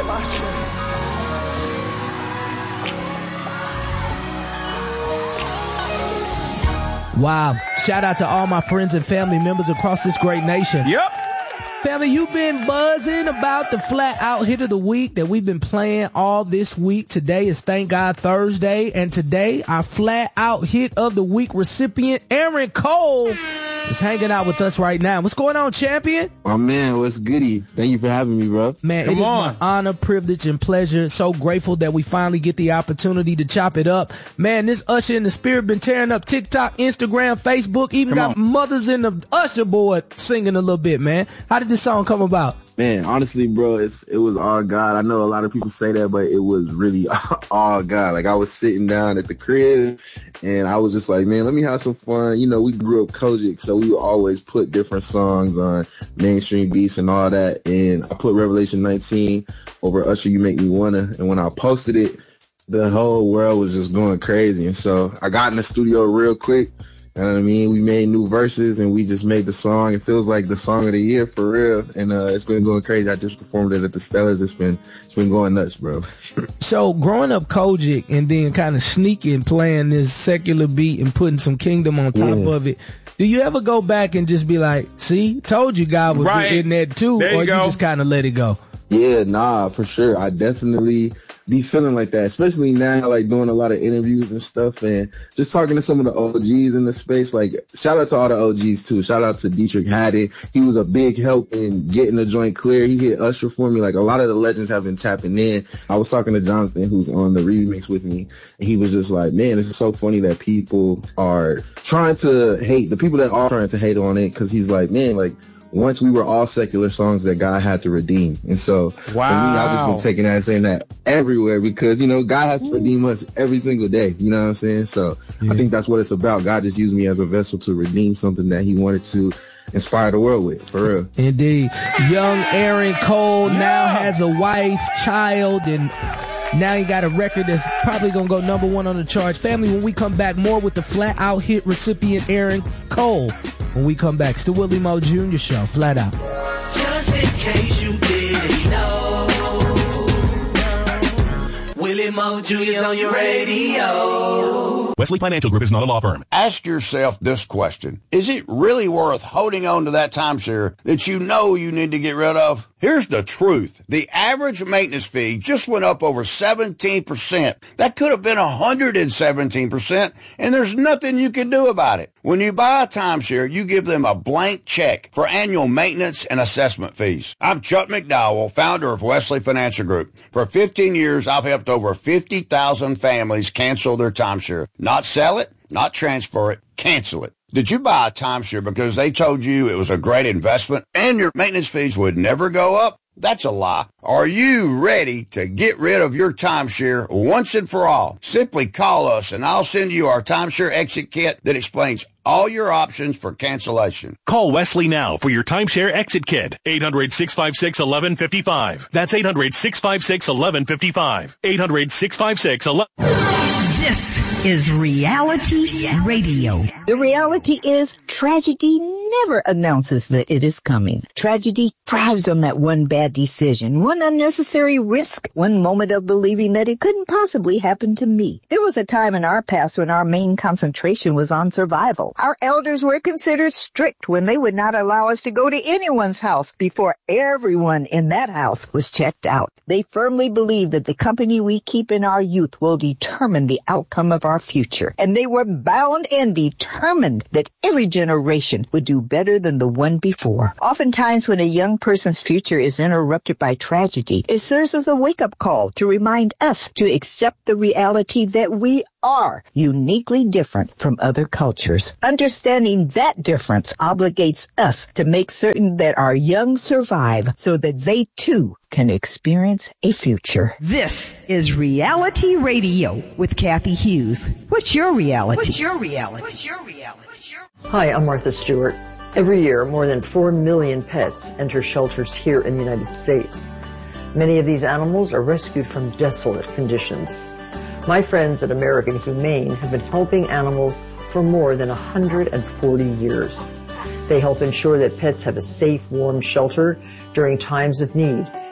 Wow. Shout out to all my friends and family members across this great nation. Yep. Family, you've been buzzing about the flat out hit of the week that we've been playing all this week. Today is Thank God Thursday, and today our flat out hit of the week recipient, Aaron Cole, is hanging out with us right now. What's going on, champion? My man, what's goody? Thank you for having me, bro. Man, it is my honor, privilege, and pleasure. So grateful that we finally get the opportunity to chop it up. Man, this Usher in the Spirit been tearing up TikTok, Instagram, Facebook, even got mothers in the Usher board singing a little bit, man. How did this song come about? Man, honestly, bro, it was all God. I know a lot of people say that, but it was really all God. Like, I was sitting down at the crib, and I was just like, man, let me have some fun. You know, we grew up Kojic, so we would always put different songs on mainstream beats and all that. And I put Revelation 19 over Usher, You Make Me Wanna. And when I posted it, the whole world was just going crazy. And so I got in the studio real quick. You know what I mean? We made new verses and we just made the song. It feels like the song of the year for real. And it's been going crazy. I just performed it at the Stellars. It's been going nuts, bro. So growing up Kojic and then kind of sneaking, playing this secular beat and putting some Kingdom on top of it, do you ever go back and just be like, see, told you God was in that too? Or you just kind of let it go? Yeah, nah, for sure. I definitely be feeling like that, especially now, like doing a lot of interviews and stuff and just talking to some of the OGs in the space. Like, shout out to all the OGs too. Shout out to Dietrich Haddon. He was a big help in getting the joint clear. He hit Usher for me. Like, a lot of the legends have been tapping in. I was talking to Jonathan, who's on the remix with me, and he was just like, man, it's so funny that people are trying to hate, the people that are trying to hate on it, because he's like, man, like, once we were all secular songs that God had to redeem. And so for me, I've just been taking that and saying that everywhere because, you know, God has to redeem us every single day. You know what I'm saying? So I think that's what it's about. God just used me as a vessel to redeem something that he wanted to inspire the world with, for real. Indeed. Young Aaron Cole now has a wife, child, and now he got a record that's probably going to go number one on the charts. Family, when we come back, more with the flat out hit recipient Aaron Cole. When we come back, it's the Willie Moe Jr. Show, Flat Out. Just in case you didn't know, Willie Moe Jr. is on your radio. Wesley Financial Group is not a law firm. Ask yourself this question. Is it really worth holding on to that timeshare that you know you need to get rid of? Here's the truth. The average maintenance fee just went up over 17%. That could have been 117%, and there's nothing you can do about it. When you buy a timeshare, you give them a blank check for annual maintenance and assessment fees. I'm Chuck McDowell, founder of Wesley Financial Group. For 15 years, I've helped over 50,000 families cancel their timeshare. Not sell it, not transfer it, cancel it. Did you buy a timeshare because they told you it was a great investment and your maintenance fees would never go up? That's a lie. Are you ready to get rid of your timeshare once and for all? Simply call us and I'll send you our timeshare exit kit that explains all your options for cancellation. Call Wesley now for your timeshare exit kit. 800-656-1155. That's 800-656-1155. 800-656-1155. This is Reality Radio. The reality is tragedy never announces that it is coming. Tragedy thrives on that one bad decision, one unnecessary risk, one moment of believing that it couldn't possibly happen to me. There was a time in our past when our main concentration was on survival. Our elders were considered strict when they would not allow us to go to anyone's house before everyone in that house was checked out. They firmly believed that the company we keep in our youth will determine the outcome of our future. And they were bound and determined that every generation would do better than the one before. Oftentimes when a young person's future is interrupted by tragedy, it serves as a wake-up call to remind us to accept the reality that we are uniquely different from other cultures. Understanding that difference obligates us to make certain that our young survive so that they too can experience a future. This is Reality Radio with Kathy Hughes. What's your reality? What's your reality? What's your reality? Hi, I'm Martha Stewart. Every year, more than 4 million pets enter shelters here in the United States. Many of these animals are rescued from desolate conditions. My friends at American Humane have been helping animals for more than 140 years. They help ensure that pets have a safe, warm shelter during times of need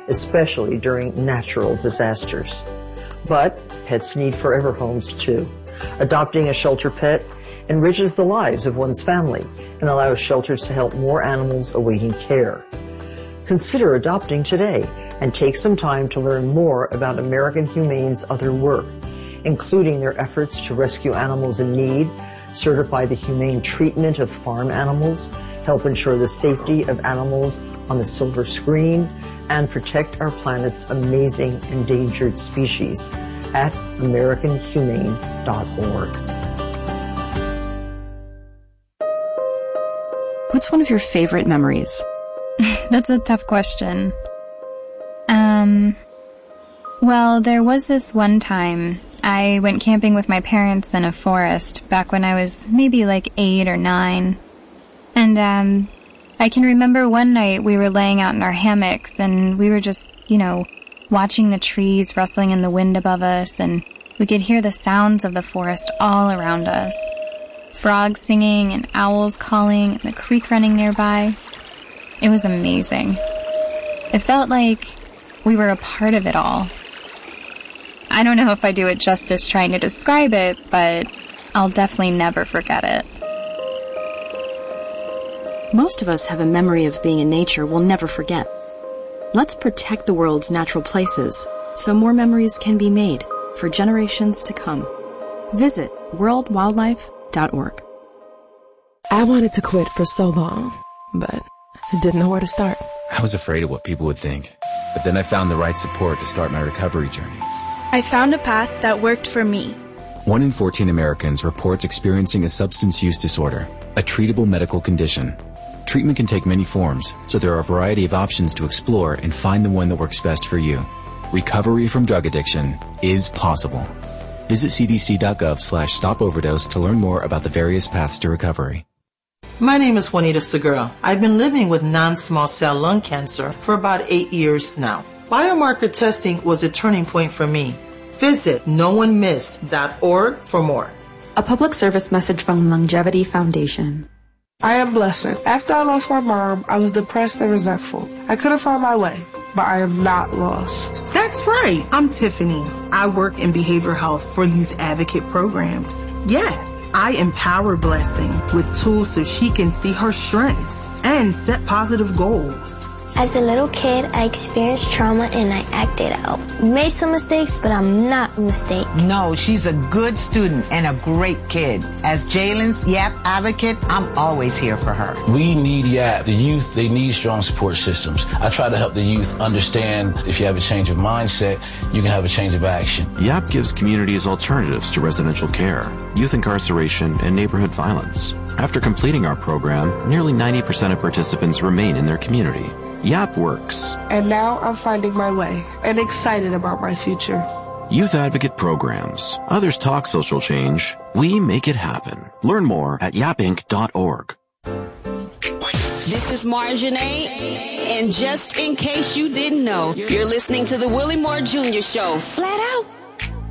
especially during natural disasters. But pets need forever homes too. Adopting a shelter pet enriches the lives of one's family and allows shelters to help more animals awaiting care. Consider adopting today and take some time to learn more about American Humane's other work, including their efforts to rescue animals in need, certify the humane treatment of farm animals, help ensure the safety of animals on the silver screen, and protect our planet's amazing endangered species at AmericanHumane.org. What's one of your favorite memories? That's a tough question. Well, there was this one time I went camping with my parents in a forest back when I was maybe like 8 or 9. And, I can remember one night we were laying out in our hammocks and we were just, watching the trees rustling in the wind above us, and we could hear the sounds of the forest all around us. Frogs singing and owls calling and the creek running nearby. It was amazing. It felt like we were a part of it all. I don't know if I do it justice trying to describe it, but I'll definitely never forget it. Most of us have a memory of being in nature we'll never forget. Let's protect the world's natural places so more memories can be made for generations to come. Visit worldwildlife.org. I wanted to quit for so long, but I didn't know where to start. I was afraid of what people would think, but then I found the right support to start my recovery journey. I found a path that worked for me. 1 in 14 Americans reports experiencing a substance use disorder, a treatable medical condition. Treatment can take many forms, so there are a variety of options to explore and find the one that works best for you. Recovery from drug addiction is possible. Visit cdc.gov/stopoverdose to learn more about the various paths to recovery. My name is Juanita Segura. I've been living with non-small cell lung cancer for about 8 years now. Biomarker testing was a turning point for me. Visit NoOneMissed.org for more. A public service message from Longevity Foundation. I am Blessing. After I lost my mom, I was depressed and resentful. I couldn't find my way, but I am not lost. That's right. I'm Tiffany. I work in behavioral health for youth advocate programs. Yeah, I empower Blessing with tools so she can see her strengths and set positive goals. As a little kid, I experienced trauma and I acted out. Made some mistakes, but I'm not a mistake. No, she's a good student and a great kid. As Jalen's YAP advocate, I'm always here for her. We need YAP. The youth, they need strong support systems. I try to help the youth understand if you have a change of mindset, you can have a change of action. YAP gives communities alternatives to residential care, youth incarceration, and neighborhood violence. After completing our program, nearly 90% of participants remain in their community. YAP works. And now I'm finding my way and excited about my future. Youth Advocate Programs. Others talk social change. We make it happen. Learn more at yapinc.org. This is Marjanae, and just in case you didn't know, you're listening to the Willie Moore Jr. Show, flat out.